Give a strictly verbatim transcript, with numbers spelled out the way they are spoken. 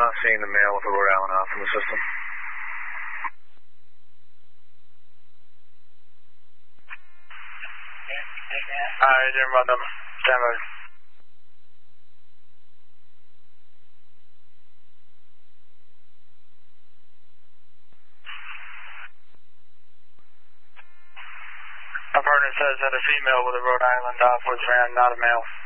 not seeing the male with the Rhode Island off in the system. Alright, you're about them. Stand by. My partner says that a female with a Rhode Island off was ran, not a male.